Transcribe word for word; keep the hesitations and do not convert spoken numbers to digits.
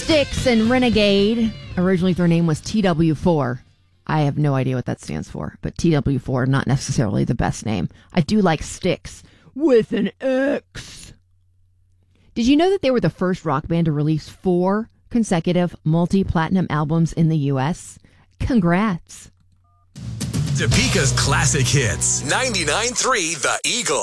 Styx and Renegade. Originally, their name was T W four. I have no idea what that stands for, but T W four, not necessarily the best name. I do like Styx with an X. Did you know that they were the first rock band to release four consecutive multi-platinum albums in the U S? Congrats. Topeka's classic hits. ninety-nine point three The Eagle.